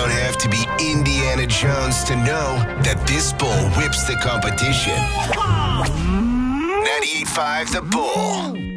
don't have to be Indiana Jones to know that this bull whips the competition. 98.5 The Bull.